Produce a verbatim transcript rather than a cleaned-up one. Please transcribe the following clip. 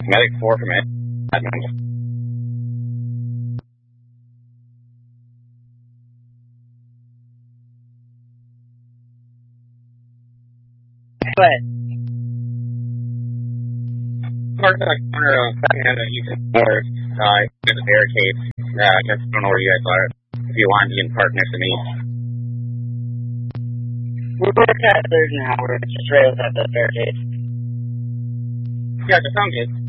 Medic four from it. But Parked in the corner of second and East and North. Uh, there's a barricade. Uh, I just don't know where you guys are. If you want, you can park next to me. we're both at third now. We're just right outside the barricade. Yeah, that sounds good.